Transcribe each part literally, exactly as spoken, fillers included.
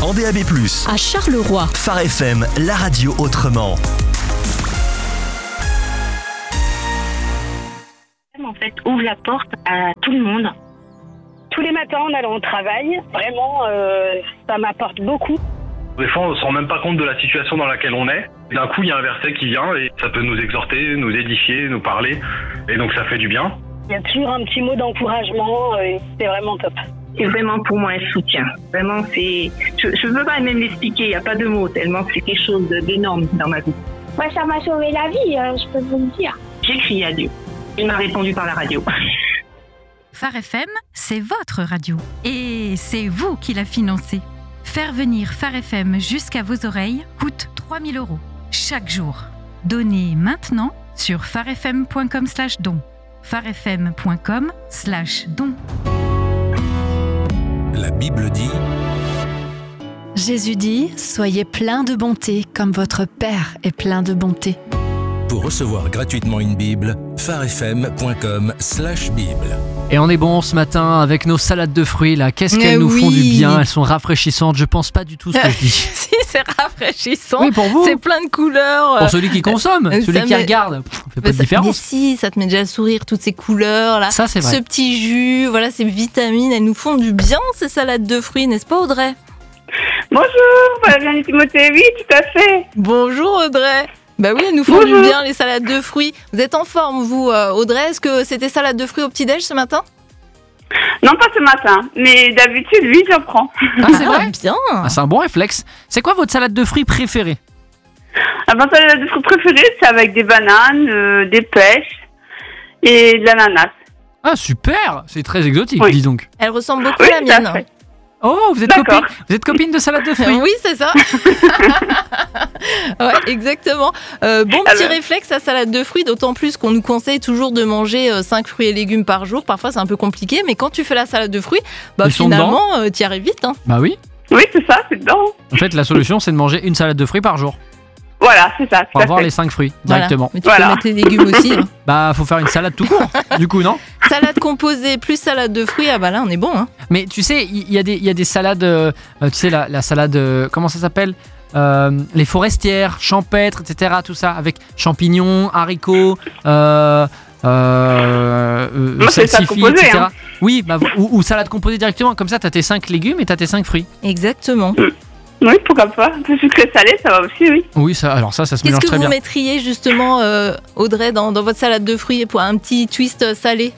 en D A B plus. À Charleroi. Phare F M, la radio autrement. En fait, ouvre la porte à tout le monde. Tous les matins en allant au travail, vraiment, euh, ça m'apporte beaucoup. Des fois, on ne se rend même pas compte de la situation dans laquelle on est. D'un coup, il y a un verset qui vient et ça peut nous exhorter, nous édifier, nous parler. Et donc, ça fait du bien. Il y a toujours un petit mot d'encouragement et c'est vraiment top. C'est vraiment pour moi un soutien. Vraiment, c'est... Je ne peux pas même l'expliquer, il n'y a pas de mots, tellement c'est quelque chose d'énorme dans ma vie. Moi, ça m'a sauvé la vie, je peux vous le dire. J'ai crié à Dieu. Il m'a répondu par la radio. Phare F M, c'est votre radio. Et c'est vous qui la financez. Faire venir Phare F M jusqu'à vos oreilles coûte trois mille euros chaque jour. Donnez maintenant sur pharefm.com slash don. pharefm.com slash don. La Bible dit... Jésus dit « Soyez pleins de bonté comme votre Père est plein de bonté ». Pour recevoir gratuitement une Bible, pharefm.com slash Bible. Et on est bon ce matin avec nos salades de fruits là. Qu'est-ce qu'elles euh, nous oui. font du bien. Elles sont rafraîchissantes. Je pense pas du tout ce que je dis. Si, c'est rafraîchissant. Oui, pour vous. C'est plein de couleurs. Pour celui qui consomme, euh, celui qui met... regarde, pff, fait pas mais de ça, différence. Mais si, ça te met déjà le sourire, toutes ces couleurs là. Ça, c'est vrai. Ce petit jus, voilà, ces vitamines, elles nous font du bien ces salades de fruits, n'est-ce pas Audrey? Bonjour, Valérie Timothée, oui, tout à fait. Bonjour Audrey. Bah oui, elles nous font Bonjour. du bien les salades de fruits. Vous êtes en forme vous, Audrey? Est-ce que c'était salade de fruits au petit-déj ce matin? Non, pas ce matin, mais d'habitude, oui, j'en prends. Ah, c'est vrai? Bien. Ah, c'est un bon réflexe. C'est quoi votre salade de fruits préférée? Ah, ma salade de fruits préférée, c'est avec des bananes, euh, des pêches et de l'ananas. Ah, super. C'est très exotique, oui. dis donc. Elle ressemble beaucoup oui, à la mienne. Fait. Oh, vous êtes copine, vous êtes copine de salade de fruits? Oui, c'est ça. Ouais, exactement. Euh, bon petit Alors... réflexe à salade de fruits, d'autant plus qu'on nous conseille toujours de manger euh, cinq fruits et légumes par jour. Parfois, c'est un peu compliqué, mais quand tu fais la salade de fruits, bah, Ils finalement, euh, tu y arrives vite. Hein. Bah oui. Oui, c'est ça, c'est dedans. En fait, la solution, c'est de manger une salade de fruits par jour. Voilà, c'est ça. Pour avoir les cinq fruits directement. Voilà. Mais tu voilà. peux mettre les légumes aussi. Hein. Bah, faut faire une salade tout court, du coup, non? Salade composée plus salade de fruits, ah bah là, on est bon. Hein. Mais tu sais, il y, y, y a des salades, euh, tu sais, la, la salade, euh, comment ça s'appelle euh, les forestières, champêtres, et cetera. Tout ça, avec champignons, haricots, euh, euh, euh, salsifis, et cetera. Hein. Oui, bah, ou, ou salade composée directement, comme ça, t'as tes cinq légumes et t'as tes cinq fruits. Exactement. Mmh. Oui, pourquoi pas. Un peu sucré salé, ça va aussi, oui. Oui, ça, alors ça, ça se mélange très bien. Qu'est-ce que vous mettriez justement, euh, Audrey, dans, dans votre salade de fruits pour un petit twist salé?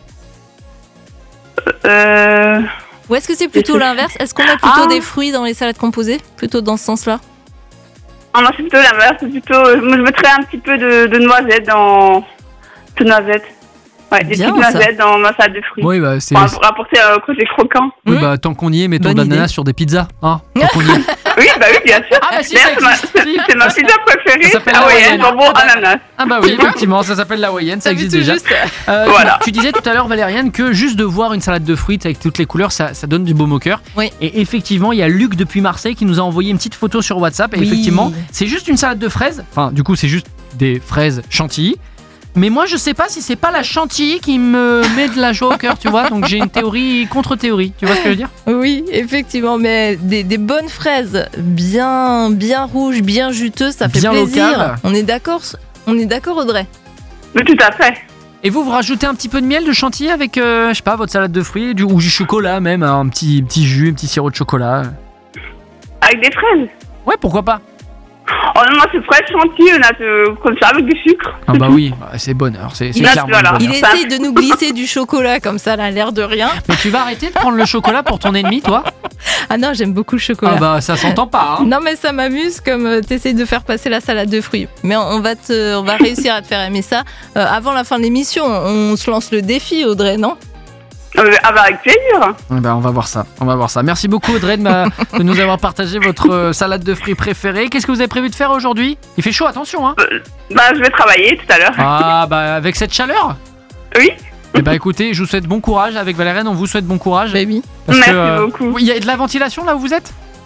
Euh... Ou est-ce que c'est plutôt l'inverse? Est-ce qu'on met plutôt ah. des fruits dans les salades composées? Plutôt dans ce sens-là? Ah, moi, c'est plutôt l'inverse. C'est plutôt... Moi, je mettrais un petit peu de, de noisettes dans... De noisettes. Ouais, des bien, petites noisettes dans ma salade de fruits. Oui, bah, c'est... Pour apporter un côté croquant. Oui, mmh. bah, tant qu'on y est, mettons de l'ananas sur des pizzas. Hein, tant qu'on y est. Oui, bah oui, bien sûr. Ah, bah si, c'est, ma, c'est, c'est ma pizza préférée. Ça s'appelle la hawaïenne. Jambon ananas. Ah bah oui, effectivement, ça s'appelle la hawaïenne, ça, ça existe déjà. Euh, voilà. tu, tu disais tout à l'heure, Valériane, que juste de voir une salade de fruits avec toutes les couleurs, ça, ça donne du baume au cœur. Oui. Et effectivement, il y a Luc depuis Marseille qui nous a envoyé une petite photo sur WhatsApp. Et oui. effectivement, c'est juste une salade de fraises. Enfin, du coup, c'est juste des fraises chantilly. Mais moi, je sais pas si c'est pas la chantilly qui me met de la joie au cœur, tu vois. Donc j'ai une théorie contre théorie. Tu vois ce que je veux dire? Oui, effectivement, mais des, des bonnes fraises, bien, bien rouges, bien juteuses, ça fait bien plaisir. Local. On est d'accord, on est d'accord, Audrey? Oui, tout à fait. Et vous, vous rajoutez un petit peu de miel, de chantilly avec, euh, je sais pas, votre salade de fruits, du, ou du chocolat même, un petit, petit jus, un petit sirop de chocolat. Avec des fraises? Ouais, pourquoi pas? Oh non, moi c'est fraise chantilly, on a de, comme ça avec du sucre. Ah bah oui, c'est bonne. Alors c'est, c'est il clairement voilà. Il essaye de nous glisser du chocolat comme ça, là, l'air de rien. Mais tu vas arrêter de prendre le chocolat pour ton ennemi, toi? Ah non, j'aime beaucoup le chocolat. Ah bah ça s'entend pas. Hein. Non mais ça m'amuse comme euh, t'essayes de faire passer la salade de fruits. Mais on va te, on va réussir à te faire aimer ça. Euh, avant la fin de l'émission, on se lance le défi, Audrey, non? Ah bah avec plaisir. Bah on va voir ça, on va voir ça. Merci beaucoup Audrey de, ma, de nous avoir partagé votre euh, salade de fruits préférée. Qu'est-ce que vous avez prévu de faire aujourd'hui? Il fait chaud, attention hein. euh, Bah je vais travailler tout à l'heure. Ah bah avec cette chaleur? Oui. Eh bah écoutez, je vous souhaite bon courage. Avec Valériane, on vous souhaite bon courage. Bah oui. Parce Merci que, euh, beaucoup. Il y a de la ventilation là où vous êtes?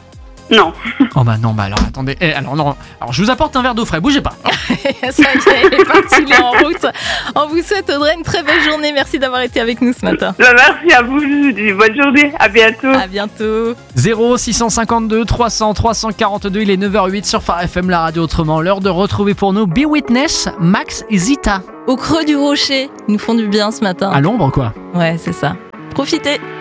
Non. Oh bah non, bah alors attendez. Eh, alors non, alors je vous apporte un verre d'eau frais, bougez pas. Ça y est, elle est partie, il est en route. On vous souhaite, Audrey, une très belle journée. Merci d'avoir été avec nous ce matin. Merci à vous, je vous dis bonne journée, à bientôt. À bientôt. zéro six cent cinquante-deux trois cents trois cent quarante-deux, il est neuf heures huit sur Phare F M, la radio autrement. L'heure de retrouver pour nous Be Witness, Max et Zita. Au creux du rocher, ils nous font du bien ce matin. À l'ombre quoi. Ouais, c'est ça. Profitez.